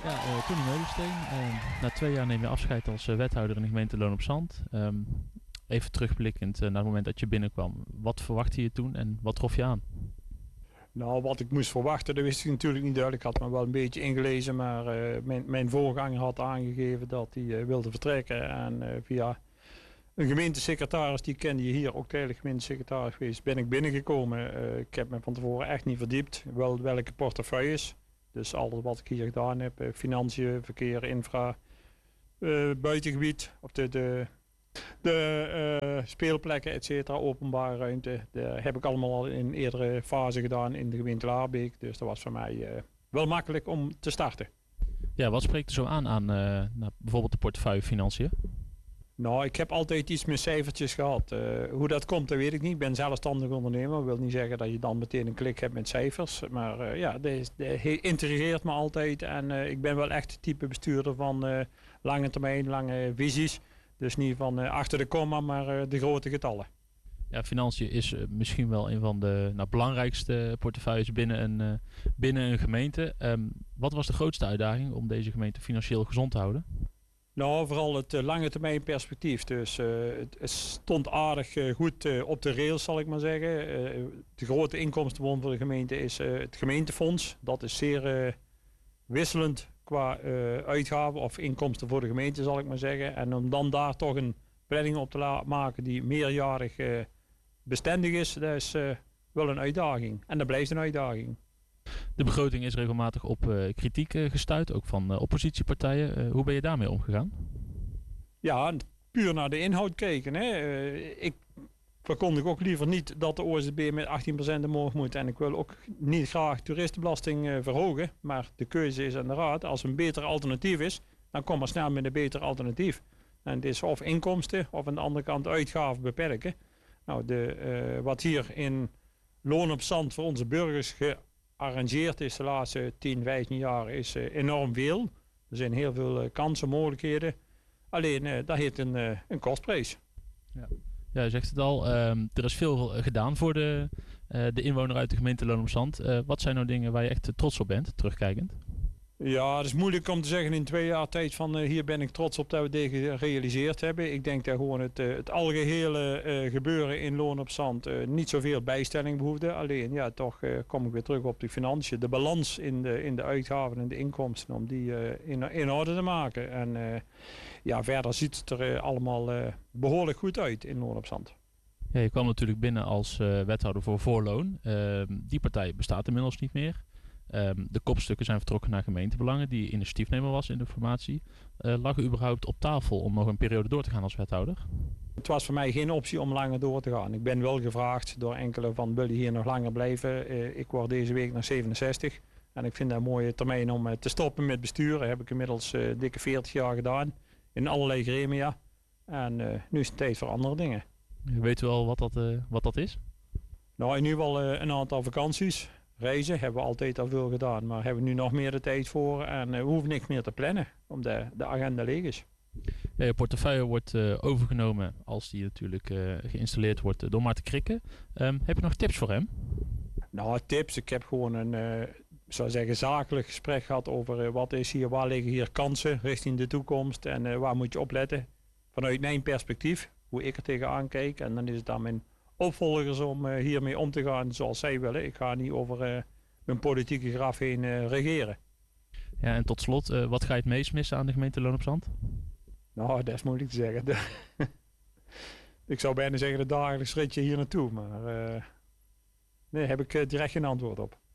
Ja, Tony Meulensteen. Na 2 jaar neem je afscheid als wethouder in de gemeente Loon op Zand. Even terugblikkend naar het moment dat je binnenkwam. Wat verwachtte je toen en wat trof je aan? Nou, wat ik moest verwachten, dat wist ik natuurlijk niet duidelijk. Ik had me wel een beetje ingelezen, maar mijn voorganger had aangegeven dat hij wilde vertrekken. En via een gemeentesecretaris, die kende je hier, ook tijdelijk gemeentesecretaris geweest, ben ik binnengekomen. Ik heb me van tevoren echt niet verdiept. Wel welke portefeuilles. Dus alles wat ik hier gedaan heb, financiën, verkeer, infra, buitengebied, of de speelplekken, et cetera, openbare ruimte. Dat heb ik allemaal al in eerdere fase gedaan in de gemeente Laarbeek. Dus dat was voor mij wel makkelijk om te starten. Ja, wat spreekt er zo aan bijvoorbeeld de portefeuille financiën? Nou, ik heb altijd iets met cijfertjes gehad. Hoe dat komt, dat weet ik niet. Ik ben zelfstandig ondernemer. Dat wil niet zeggen dat je dan meteen een klik hebt met cijfers. Maar dat intrigeert me altijd. En ik ben wel echt het type bestuurder van lange termijn, lange visies. Dus niet van achter de komma, maar de grote getallen. Ja, financiën is misschien wel een van de belangrijkste portefeuilles binnen een gemeente. Wat was de grootste uitdaging om deze gemeente financieel gezond te houden? Nou, vooral het lange termijn perspectief. Dus het stond aardig goed op de rails, zal ik maar zeggen. De grote inkomstenbron voor de gemeente is het gemeentefonds. Dat is zeer wisselend qua uitgaven of inkomsten voor de gemeente, zal ik maar zeggen. En om dan daar toch een planning op te maken die meerjarig bestendig is, dat is wel een uitdaging. En dat blijft een uitdaging. De begroting is regelmatig op kritiek gestuit, ook van oppositiepartijen. Hoe ben je daarmee omgegaan? Ja, puur naar de inhoud kijken. Ik verkondig ook liever niet dat de OSB met 18% omhoog moet. En ik wil ook niet graag toeristenbelasting verhogen. Maar de keuze is aan de raad. Als een beter alternatief is, dan kom maar snel met een beter alternatief. En het is of inkomsten of aan de andere kant uitgaven beperken. Nou, wat hier in Loon op Zand voor onze burgers gearrangeerd is de laatste 10, 15 jaar is enorm veel. Er zijn heel veel kansen, mogelijkheden. Alleen, dat heeft een kostprijs. Ja, je zegt het al. Er is veel gedaan voor de inwoner uit de gemeente Loon op Zand. Wat zijn nou dingen waar je echt trots op bent, terugkijkend? Ja, het is moeilijk om te zeggen in 2 jaar tijd van hier ben ik trots op dat we dit gerealiseerd hebben. Ik denk dat gewoon het algehele gebeuren in Loon op Zand niet zoveel bijstelling behoefde. Alleen ja, toch kom ik weer terug op de financiën. De balans in de uitgaven en de inkomsten om die in orde te maken. En verder ziet het er allemaal behoorlijk goed uit in Loon op Zand. Ja, je kwam natuurlijk binnen als wethouder voor Voorloon. Die partij bestaat inmiddels niet meer. De kopstukken zijn vertrokken naar gemeentebelangen, die initiatiefnemer was in de formatie. Lag u überhaupt op tafel om nog een periode door te gaan als wethouder? Het was voor mij geen optie om langer door te gaan. Ik ben wel gevraagd door enkele van wil je hier nog langer blijven. Ik word deze week nog 67 en ik vind dat een mooie termijn om te stoppen met besturen. Heb ik inmiddels dikke 40 jaar gedaan in allerlei gremia. En nu is het tijd voor andere dingen. Weet u al wat dat is? Nou, in ieder geval een aantal vakanties. Reizen hebben we altijd al veel gedaan, maar hebben we nu nog meer de tijd voor en we hoeven niks meer te plannen, omdat de agenda leeg is. Ja, je portefeuille wordt overgenomen als die natuurlijk geïnstalleerd wordt door Maarten Krikke. Heb je nog tips voor hem? Nou, tips. Ik heb gewoon een zakelijk gesprek gehad over wat is hier, waar liggen hier kansen richting de toekomst en waar moet je op letten. Vanuit mijn perspectief, hoe ik er tegenaan kijk. En dan is het aan mijn opvolgers om hiermee om te gaan zoals zij willen. Ik ga niet over mijn politieke graf heen regeren. Ja, en tot slot, wat ga je het meest missen aan de gemeente Loon op Zand? Nou, dat is moeilijk te zeggen. Ik zou bijna zeggen de dagelijks ritje hier naartoe. Maar nee, heb ik direct geen antwoord op.